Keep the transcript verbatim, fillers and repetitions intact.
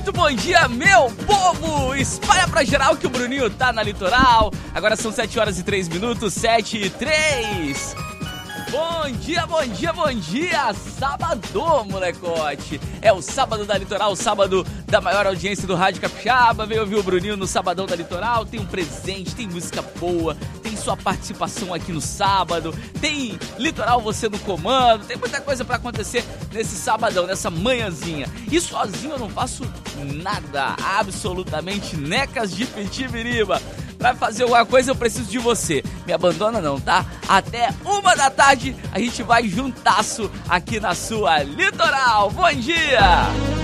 Muito bom dia, meu povo! Espalha pra geral que o Bruninho tá na Litoral. Agora são sete horas e três minutos, sete e três. Bom dia, bom dia, bom dia! Sábado, molecote! É o sábado da Litoral, o sábado da maior audiência do Rádio Capixaba. Veio ouvir o Bruninho no Sabadão da Litoral. Tem um presente, tem música boa, tem sua participação aqui no sábado, tem Litoral você no comando, tem muita coisa pra acontecer nesse sabadão, nessa manhãzinha. E sozinho eu não faço nada, absolutamente necas de pitibiriba. Pra fazer alguma coisa eu preciso de você. Me abandona não, tá? Até uma da tarde a gente vai juntasso aqui na sua Litoral. Bom dia!